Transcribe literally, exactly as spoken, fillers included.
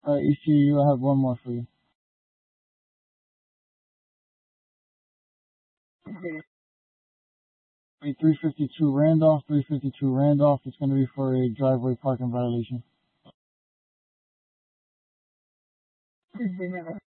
Alright, E C U, I have one more for you. three fifty-two Randolph, three fifty-two Randolph. It's going to be for a driveway parking violation.